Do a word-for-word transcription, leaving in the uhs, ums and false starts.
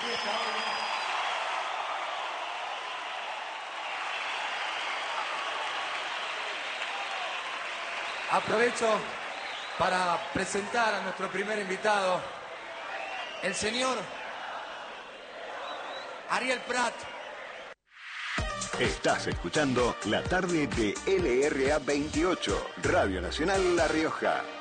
Aprovecho para presentar a nuestro primer invitado, el señor Ariel Prat. Estás escuchando la tarde de L R A veintiocho, Radio Nacional La Rioja.